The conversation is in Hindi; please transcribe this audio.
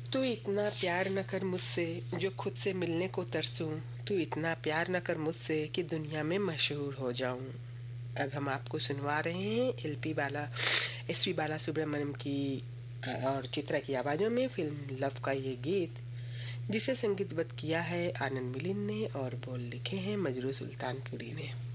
तू इतना प्यार न कर मुझसे जो खुद से मिलने को तरसूं। तू इतना प्यार न कर मुझसे कि दुनिया में मशहूर हो जाऊं। अब हम आपको सुनवा रहे हैं एसपी बाला सुब्रमण्यम की और चित्रा की आवाजों में फिल्म लव का ये गीत, जिसे संगीतबद्ध किया है आनंद मिलिंद ने और बोल लिखे हैं मजरू सुल्तानपुरी ने।